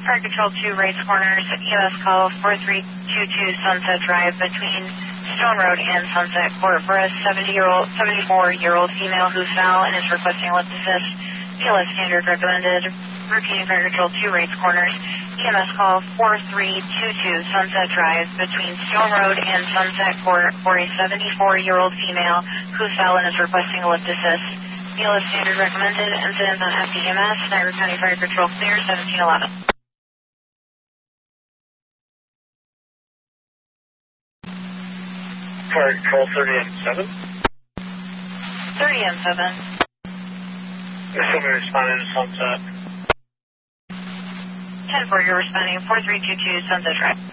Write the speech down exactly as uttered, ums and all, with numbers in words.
Fire Control two, Race Corners, E M S call four three two two Sunset Drive between Stone Road and Sunset Court for a seventy-year-old, seventy-four-year-old female who fell and is requesting a lift assist. B L S standard recommended. Routine Fire Control two, Race Corners, E M S call four three two two Sunset Drive between Stone Road and Sunset Court for a seventy-four-year-old female who fell and is requesting a lift assist. B L S standard recommended. Incident on F D M S. Niagara County Fire Control clear, seventeen eleven. Fire Control thirty and seven. thirty and seven. Somebody responding to Sunset. ten four, you're responding four three two two Sunset Drive.